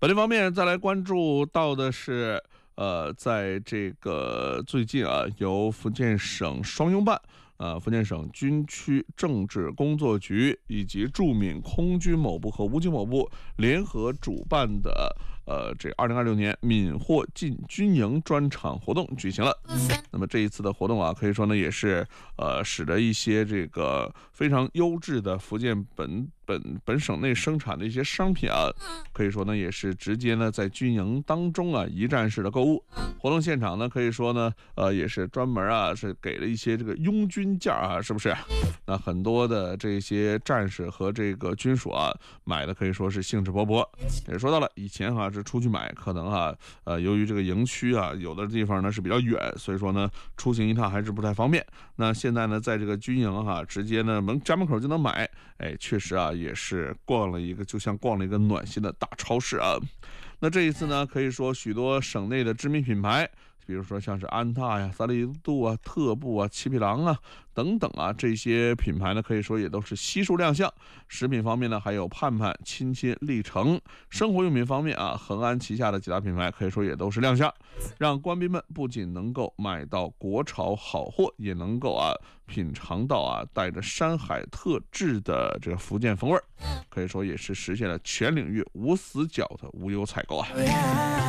本地方面再来关注到的是，在这个最近啊，由福建省双拥办、福建省军区政治工作局以及驻闽空军某部和武警某部联合主办的这2026年闽货进军营专场活动举行了。那么这一次的活动啊，可以说呢也是使得一些这个非常优质的福建本省内生产的一些商品啊，可以说呢也是直接呢在军营当中啊一站式的购物。活动现场呢可以说呢也是专门啊是给了一些这个拥军价啊，是不是？那很多的这些战士和这个军属啊买的可以说是兴致勃勃。也说到了以前是出去买，可能由于这个营区啊有的地方呢是比较远，所以说呢出行一趟还是不太方便。那现在呢在这个军营直接呢家门口就能买，确实啊也是就像逛了一个暖心的大超市啊。那这一次呢可以说许多省内的知名品牌，比如说像是安踏呀、三丽度啊、特步啊、七匹狼啊等等啊，这些品牌呢可以说也都是悉数亮相。食品方面呢还有盼盼、亲亲、历城。生活用品方面啊，恒安旗下的几大品牌可以说也都是亮相，让官兵们不仅能够买到国潮好货，也能够品尝到带着山海特质的这个福建风味，可以说也是实现了全领域无死角的无忧采购啊。